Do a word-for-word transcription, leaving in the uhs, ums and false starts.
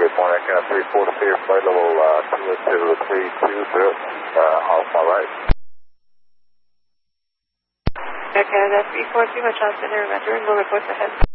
good morning, Echo three four two, flight level uh, two two three two zero, uh, Alpha right. Echo three four two, Charles Center, rendering, will report ahead.